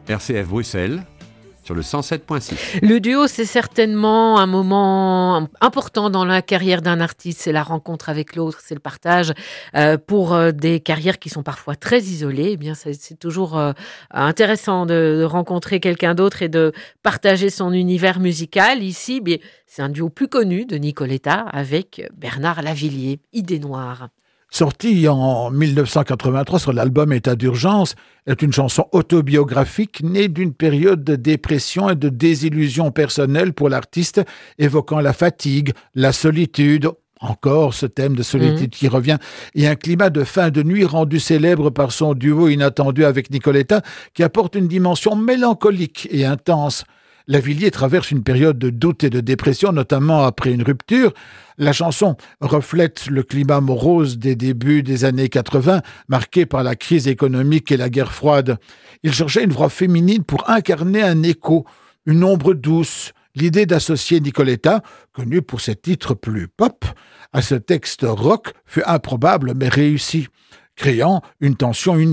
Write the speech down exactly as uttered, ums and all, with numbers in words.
R C F Bruxelles, sur le cent sept virgule six. Le duo, c'est certainement un moment important dans la carrière d'un artiste. C'est la rencontre avec l'autre, c'est le partage. Euh, pour euh, des carrières qui sont parfois très isolées, eh bien, c'est, c'est toujours euh, intéressant de, de rencontrer quelqu'un d'autre et de partager son univers musical. Ici, bien, c'est un duo plus connu de Nicoletta avec Bernard Lavilliers, Idée Noire. Sortie en dix-neuf cent quatre-vingt-trois sur l'album État d'urgence, est une chanson autobiographique née d'une période de dépression et de désillusion personnelle pour l'artiste, évoquant la fatigue, la solitude, encore ce thème de solitude mmh. qui revient, et un climat de fin de nuit rendu célèbre par son duo inattendu avec Nicoletta, qui apporte une dimension mélancolique et intense. Lavilliers traverse une période de doute et de dépression, notamment après une rupture. La chanson reflète le climat morose des débuts des années quatre-vingts, marqué par la crise économique et la guerre froide. Il cherchait une voix féminine pour incarner un écho, une ombre douce. L'idée d'associer Nicoletta, connue pour ses titres plus pop, à ce texte rock fut improbable mais réussi, créant une tension unique.